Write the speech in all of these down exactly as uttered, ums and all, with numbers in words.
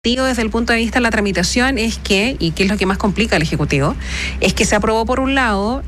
Desde el punto de vista de la tramitación es que, y que es lo que más complica al Ejecutivo, es que se aprobó por un lado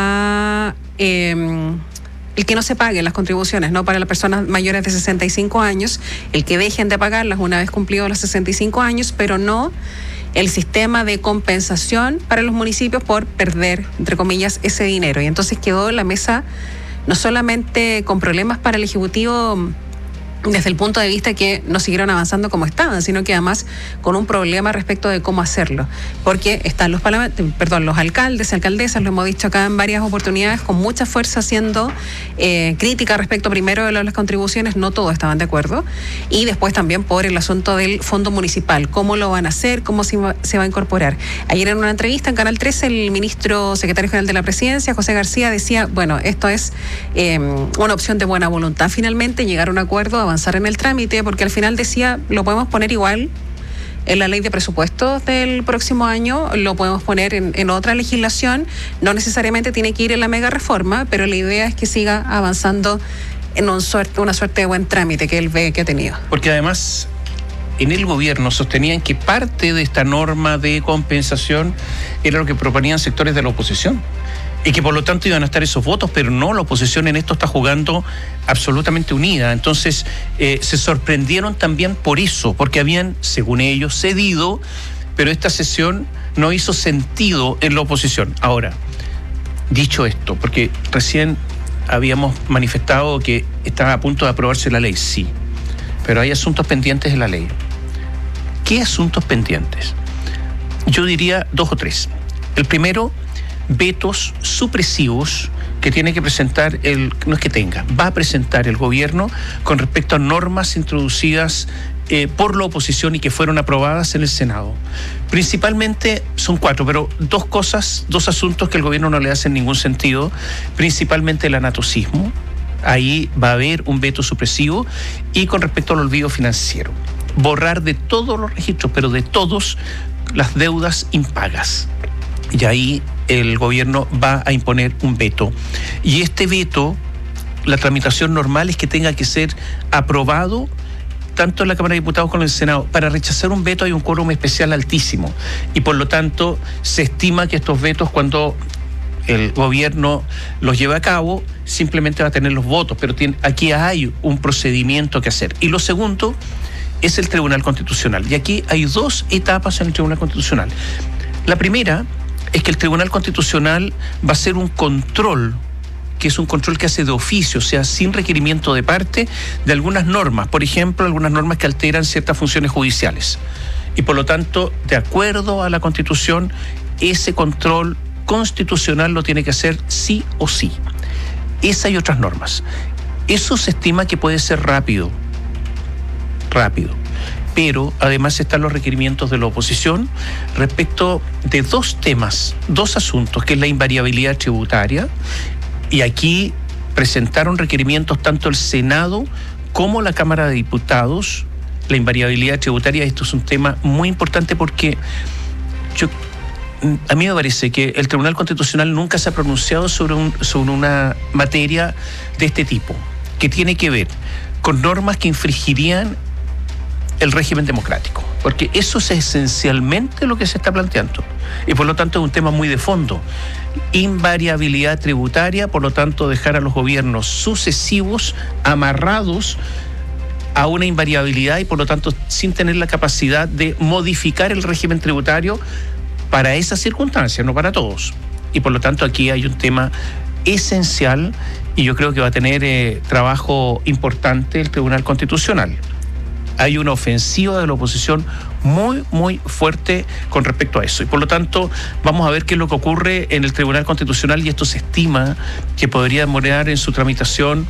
la eh, el que no se paguen las contribuciones, ¿no?, para las personas mayores de sesenta y cinco años, el que dejen de pagarlas una vez cumplidos los sesenta y cinco años, pero no el sistema de compensación para los municipios por perder, entre comillas, ese dinero. Y entonces quedó la mesa no solamente con problemas para el Ejecutivo desde el punto de vista que no siguieron avanzando como estaban, sino que además con un problema respecto de cómo hacerlo, porque están los perdón, los alcaldes y alcaldesas, lo hemos dicho acá en varias oportunidades, con mucha fuerza haciendo eh, crítica respecto primero de las contribuciones, no todos estaban de acuerdo, y después también por el asunto del fondo municipal, cómo lo van a hacer, cómo se va, se va a incorporar. Ayer en una entrevista en Canal trece, el ministro secretario general de la Presidencia, José García, decía, bueno, esto es eh, una opción de buena voluntad, finalmente llegar a un acuerdo, avanzar en el trámite, porque al final decía, lo podemos poner igual en la ley de presupuestos del próximo año, lo podemos poner en, en otra legislación, no necesariamente tiene que ir en la mega reforma, pero la idea es que siga avanzando en un suerte, una suerte de buen trámite que él ve que ha tenido. Porque además en el gobierno sostenían que parte de esta norma de compensación era lo que proponían sectores de la oposición, y que por lo tanto iban a estar esos votos, pero no, la oposición en esto está jugando absolutamente unida. Entonces eh, se sorprendieron también por eso, porque habían, según ellos, cedido, pero esta sesión no hizo sentido en la oposición. Ahora, dicho esto, porque recién habíamos manifestado que estaba a punto de aprobarse la ley, sí, pero hay asuntos pendientes de la ley. ¿Qué asuntos pendientes? Yo diría dos o tres. El primero, vetos supresivos que tiene que presentar el, no es que tenga, va a presentar el gobierno con respecto a normas introducidas eh, por la oposición y que fueron aprobadas en el Senado. Principalmente son cuatro, pero dos cosas, dos asuntos que el gobierno no le hacen ningún sentido, principalmente el anatocismo, ahí va a haber un veto supresivo, y con respecto al olvido financiero, borrar de todos los registros, pero de todos, las deudas impagas. Y ahí el gobierno va a imponer un veto. Y este veto, la tramitación normal es que tenga que ser aprobado tanto en la Cámara de Diputados como en el Senado. Para rechazar un veto hay un quórum especial altísimo. Y por lo tanto, se estima que estos vetos, cuando el gobierno los lleve a cabo, simplemente va a tener los votos. Pero tiene, aquí hay un procedimiento que hacer. Y lo segundo es el Tribunal Constitucional. Y aquí hay dos etapas en el Tribunal Constitucional. La primera es que el Tribunal Constitucional va a hacer un control, que es un control que hace de oficio, o sea, sin requerimiento de parte, de algunas normas, por ejemplo, algunas normas que alteran ciertas funciones judiciales. Y por lo tanto, de acuerdo a la Constitución, ese control constitucional lo tiene que hacer sí o sí. Esa y otras normas. Eso se estima que puede ser rápido, rápido. Pero además están los requerimientos de la oposición respecto de dos temas, dos asuntos, que es la invariabilidad tributaria, y aquí presentaron requerimientos tanto el Senado como la Cámara de Diputados. La invariabilidad tributaria, esto es un tema muy importante porque yo, a mí me parece que el Tribunal Constitucional nunca se ha pronunciado sobre, un, sobre una materia de este tipo, que tiene que ver con normas que infringirían el régimen democrático, porque eso es esencialmente lo que se está planteando, y por lo tanto es un tema muy de fondo. Invariabilidad tributaria, por lo tanto dejar a los gobiernos sucesivos amarrados a una invariabilidad y por lo tanto sin tener la capacidad de modificar el régimen tributario para esas circunstancias, no para todos. Y por lo tanto aquí hay un tema esencial, y yo creo que va a tener eh, trabajo importante el Tribunal Constitucional. Hay una ofensiva de la oposición muy, muy fuerte con respecto a eso. Y por lo tanto, vamos a ver qué es lo que ocurre en el Tribunal Constitucional, y esto se estima que podría demorar en su tramitación,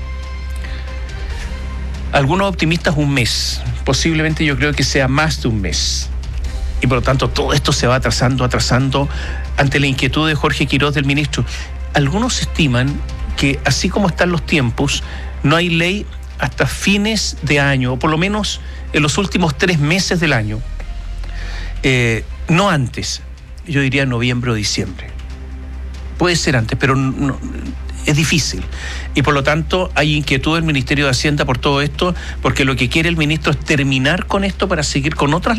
algunos optimistas, un mes. Posiblemente yo creo que sea más de un mes. Y por lo tanto, todo esto se va atrasando, atrasando, ante la inquietud de Jorge Quiroz, del ministro. Algunos estiman que, así como están los tiempos, no hay ley hasta fines de año, o por lo menos en los últimos tres meses del año. Eh, no antes, yo diría noviembre o diciembre. Puede ser antes, pero no, es difícil. Y por lo tanto hay inquietud del Ministerio de Hacienda por todo esto, porque lo que quiere el ministro es terminar con esto para seguir con otras